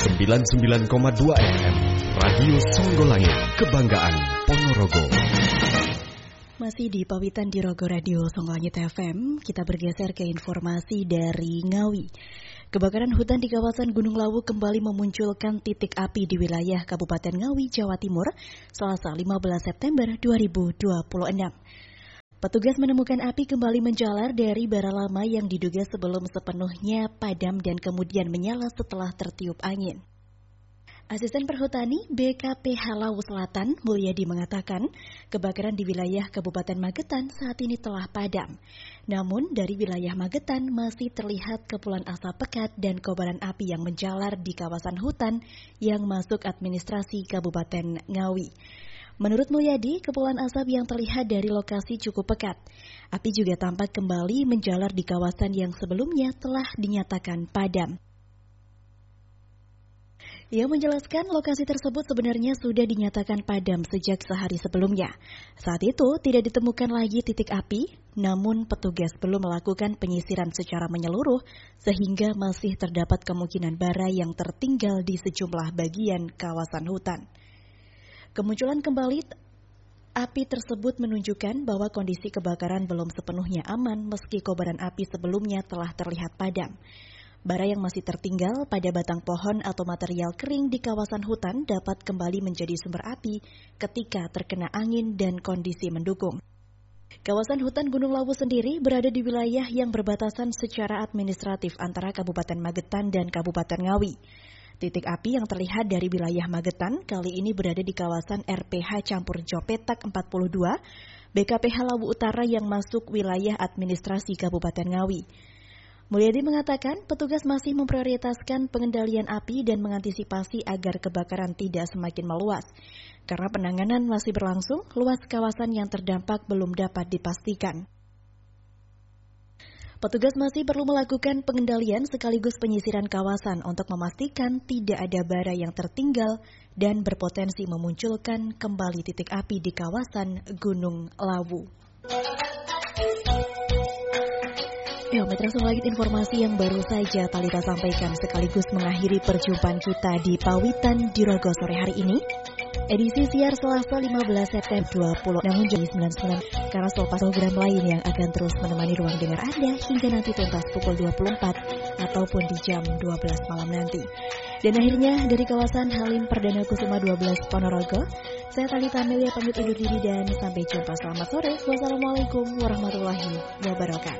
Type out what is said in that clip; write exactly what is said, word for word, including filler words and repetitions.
sembilan puluh sembilan koma dua F M Radio Songgolangit, kebanggaan Ponorogo. Masih di Pawitan di Rogo Radio Songgolangit F M, kita bergeser ke informasi dari Ngawi. Kebakaran hutan di kawasan Gunung Lawu kembali memunculkan titik api di wilayah Kabupaten Ngawi, Jawa Timur, Selasa lima belas September dua ribu dua puluh enam. Petugas menemukan api kembali menjalar dari bara lama yang diduga sebelum sepenuhnya padam dan kemudian menyala setelah tertiup angin. Asisten Perhutani B K P H Lawu Selatan, Mulyadi mengatakan, kebakaran di wilayah Kabupaten Magetan saat ini telah padam. Namun, dari wilayah Magetan masih terlihat kepulan asap pekat dan kobaran api yang menjalar di kawasan hutan yang masuk administrasi Kabupaten Ngawi. Menurut Mulyadi, kepulan asap yang terlihat dari lokasi cukup pekat. Api juga tampak kembali menjalar di kawasan yang sebelumnya telah dinyatakan padam. Ia menjelaskan lokasi tersebut sebenarnya sudah dinyatakan padam sejak sehari sebelumnya. Saat itu tidak ditemukan lagi titik api, namun petugas belum melakukan penyisiran secara menyeluruh sehingga masih terdapat kemungkinan bara yang tertinggal di sejumlah bagian kawasan hutan. Kemunculan kembali api tersebut menunjukkan bahwa kondisi kebakaran belum sepenuhnya aman meski kobaran api sebelumnya telah terlihat padam. Bara yang masih tertinggal pada batang pohon atau material kering di kawasan hutan dapat kembali menjadi sumber api ketika terkena angin dan kondisi mendukung. Kawasan hutan Gunung Lawu sendiri berada di wilayah yang berbatasan secara administratif antara Kabupaten Magetan dan Kabupaten Ngawi. Titik api yang terlihat dari wilayah Magetan kali ini berada di kawasan R P H Campur Jopetak empat puluh dua, B K P H Lawu Utara yang masuk wilayah administrasi Kabupaten Ngawi. Mulyadi mengatakan petugas masih memprioritaskan pengendalian api dan mengantisipasi agar kebakaran tidak semakin meluas. Karena penanganan masih berlangsung, luas kawasan yang terdampak belum dapat dipastikan. Petugas masih perlu melakukan pengendalian sekaligus penyisiran kawasan untuk memastikan tidak ada bara yang tertinggal dan berpotensi memunculkan kembali titik api di kawasan Gunung Lawu. Ya, Mitra Songgolangit, informasi yang baru saja Talita sampaikan sekaligus mengakhiri perjumpaan kita di Pawitan di Rogo sore hari ini. Edisi siar Selasa lima belas September dua ribu dua puluh, namun jadi sembilan puluh sembilan karena selepas program lain yang akan terus menemani ruang dengar Anda hingga nanti tuntas pukul dua puluh empat ataupun di jam dua belas malam nanti. Dan akhirnya dari kawasan Halim Perdana Kusuma dua belas Ponorogo, saya Talita Amelia pamit undur diri dan sampai jumpa. Selamat sore. Wassalamualaikum warahmatullahi wabarakatuh.